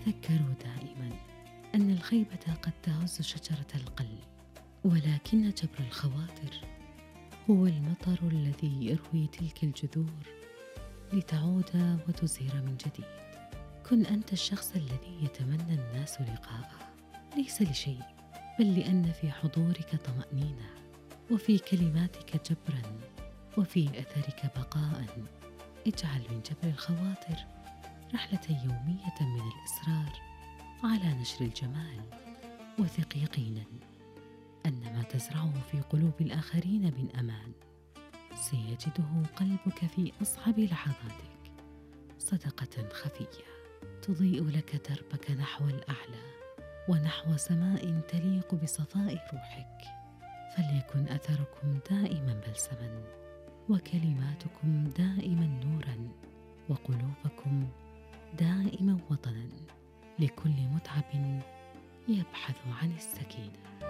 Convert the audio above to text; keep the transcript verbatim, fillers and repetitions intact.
تذكروا دائما أن الخيبة قد تهز شجرة القلب، ولكن جبر الخواطر هو المطر الذي يروي تلك الجذور لتعود وتزهر من جديد. كن أنت الشخص الذي يتمنى الناس لقاءه، ليس لشيء، بل لأن في حضورك طمأنينة، وفي كلماتك جبرا، وفي أثرك بقاء. اجعل من جبر الخواطر رحلة يومية من الإصرار على نشر الجمال، وثق يقينا أن ما تزرعه في قلوب الآخرين من أمان سيجده قلبك في أصعب لحظاتك صدقة خفية تضيء لك دربك نحو الأعلى ونحو سماء تليق بصفاء روحك. فليكن أثركم دائما بلسما، وكلماتكم دائما نورا، وقلوبكم دائما وطنا لكل متعب يبحث عن السكينة.